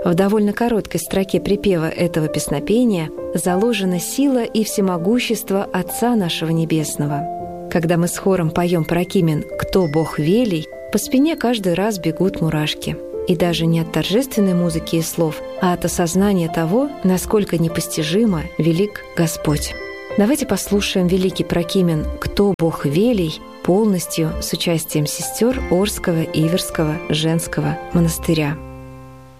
В довольно короткой строке припева этого песнопения заложена сила и всемогущество Отца нашего Небесного. Когда мы с хором поем Прокимен «Кто Бог велей», по спине каждый раз бегут мурашки. И даже не от торжественной музыки и слов, а от осознания того, насколько непостижимо велик Господь. Давайте послушаем великий Прокимен «Кто Бог велей» полностью с участием сестер Орского и Иверского женского монастыря.